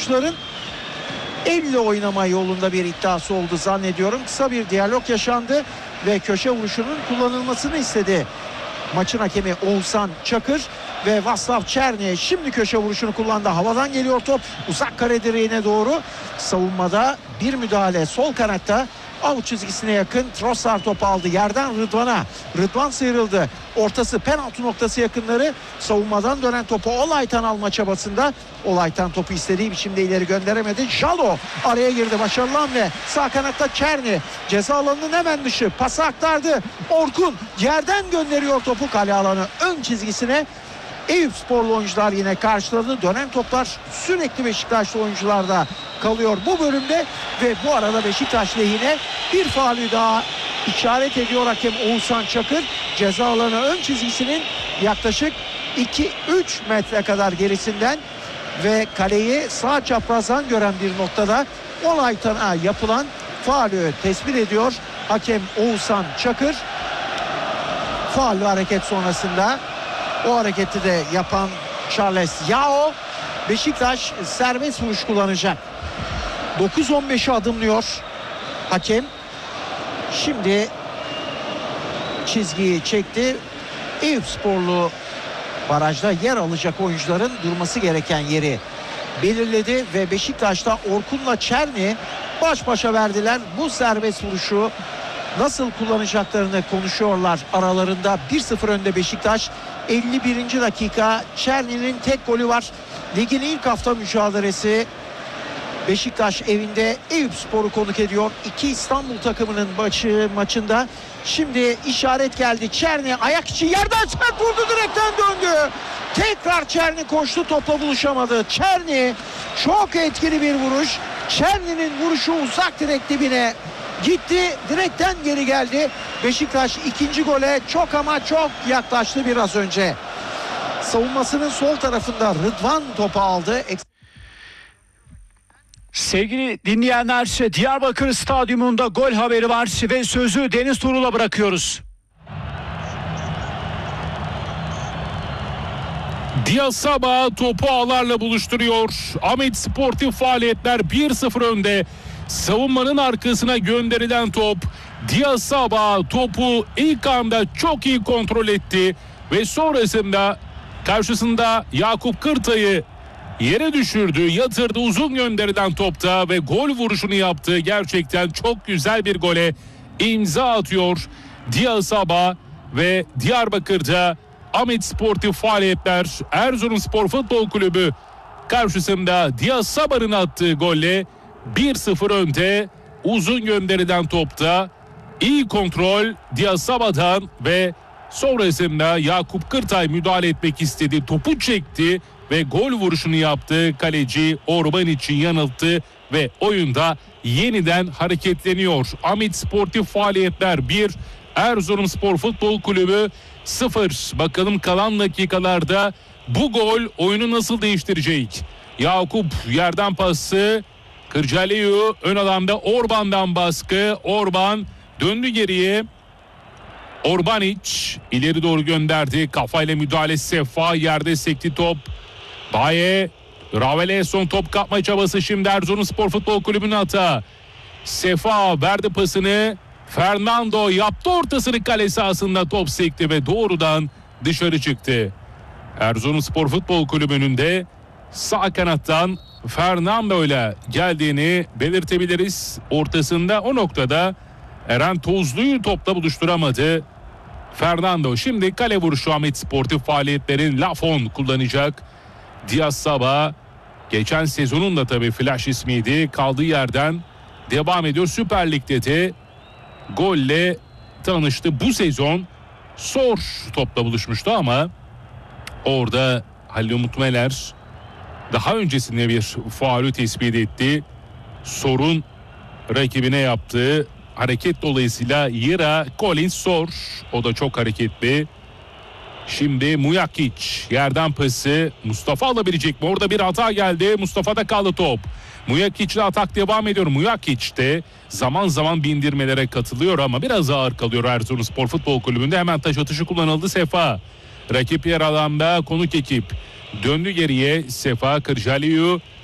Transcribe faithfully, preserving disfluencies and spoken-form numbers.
oyuncuların elle oynama yolunda bir iddiası oldu zannediyorum. Kısa bir diyalog yaşandı ve köşe vuruşunun kullanılmasını istedi maçın hakemi Oğuzhan Çakır ve Vaslav Çerni şimdi köşe vuruşunu kullandı. Havadan geliyor top, uzak kare direğine doğru. Savunmada bir müdahale sol kanatta, out çizgisine yakın. Trossard topu aldı yerden Rıdvan'a. Rıdvan sıyrıldı. Ortası penaltı noktası yakınları. Savunmadan dönen topu Olaytan alma çabasında. Olaytan topu istediği biçimde ileri gönderemedi. Jalo araya girdi. Başarılı hamle. Sağ kanatta Çerni. Ceza alanının hemen dışı. Pası aktardı. Orkun yerden gönderiyor topu kale alanı ön çizgisine. Eyüpsporlu oyuncular yine karşıladı. Dönen toplar sürekli Beşiktaşlı oyuncularda kalıyor bu bölümde ve bu arada Beşiktaş lehine bir faulü daha işaret ediyor hakem Oğuzhan Çakır. Ceza alanı ön çizgisinin yaklaşık iki üç metre kadar gerisinden ve kaleyi sağ çaprazdan gören bir noktada Olaytan'a yapılan faulü tespit ediyor hakem Oğuzhan Çakır. Faulü hareket sonrasında o hareketi de yapan Charles Yao, Beşiktaş serbest vuruş kullanacak. dokuz on beşe adımlıyor hakem. Şimdi çizgiyi çekti. Eyüpsporlu barajda yer alacak oyuncuların durması gereken yeri belirledi ve Beşiktaş'ta Orkun'la Çerni baş başa verdiler. Bu serbest vuruşu nasıl kullanacaklarını konuşuyorlar aralarında. bir sıfır önde Beşiktaş. elli birinci dakika, Çerni'nin tek golü var. Ligin ilk hafta mücadelesi. Beşiktaş evinde Eyüpspor'u konuk ediyor. İki İstanbul takımının maçı, maçında. Şimdi işaret geldi. Çerni ayak içi yerden sert vurdu, direkten döndü. Tekrar Çerni koştu, topla buluşamadı. Çerni çok etkili bir vuruş. Çerni'nin vuruşu uzak direk dibine gitti, direkten geri geldi. Beşiktaş ikinci gole çok ama çok yaklaştı biraz önce. Savunmasının sol tarafında Rıdvan topu aldı. Sevgili dinleyenler, Diyarbakır Stadyumunda gol haberi var ve sözü Deniz Tuğrul'a bırakıyoruz. Diyasaba topu ağlarla buluşturuyor. Ahmet Sportif Faaliyetler bir sıfır önde. Savunmanın arkasına gönderilen top, Diyasaba topu ilk anda çok iyi kontrol etti ve sonrasında karşısında Yakup Kırtay'ı yere düşürdü, yatırdı uzun gönderilen topta ve gol vuruşunu yaptı. Gerçekten çok güzel bir gole imza atıyor Diyasaba ve Diyarbakır'da Ahmet Sportif Faaliyetler Erzurumspor Futbol Kulübü karşısında Diyasaba'nın attığı golle bir sıfır önde. Uzun gönderilen topta iyi kontrol Diyasaba'dan ve sonrasında Yakup Kırtay müdahale etmek istedi. Topu çekti ve gol vuruşunu yaptı. Kaleci Orban için yanılttı ve oyunda yeniden hareketleniyor. Ahmet Sportif Faaliyetler bir, Erzurumspor Futbol Kulübü sıfır. Bakalım kalan dakikalarda bu gol oyunu nasıl değiştirecek? Yakup yerden pası, Kırcaliyu ön alanda Orban'dan baskı. Orban döndü geriye. Orbanic ileri doğru gönderdi. Kafayla müdahale Sefa, yerde sekti top. Baye, Ravele son top kapma çabası şimdi Erzurumspor Futbol Kulübü'nün hata. Sefa verdi pasını. Fernando yaptı ortasını, kale sahasında top sekti ve doğrudan dışarı çıktı. Erzurumspor Futbol Kulübü'nün de sağ kanattan Fernando ile geldiğini belirtebiliriz. Ortasında o noktada Eren Tozlu'yu topla buluşturamadı Fernando. Şimdi kale vuruşu Ahmet Sportif Faaliyetlerin Lafon kullanacak. Diyasaba geçen sezonun da tabii flash ismiydi. Kaldığı yerden devam ediyor. Süper Lig'de de golle tanıştı. Bu sezon Sor topla buluşmuştu ama orada Halil Umut Meler daha öncesinde bir faulü tespit etti. Sor'un rakibine yaptığı hareket dolayısıyla Yira Collins Sor, o da çok hareketli. Şimdi Mujakic yerden pası, Mustafa alabilecek mi? Orada bir hata geldi. Mustafa'da kaldı top. Mujakic'le atak devam ediyor. Mujakic de zaman zaman bindirmelere katılıyor ama biraz ağır kalıyor Erzurumspor Futbol Kulübü'nde. Hemen taş atışı kullanıldı. Sefa rakip yer alanda konuk ekip döndü geriye. Sefa, Kırcaliyu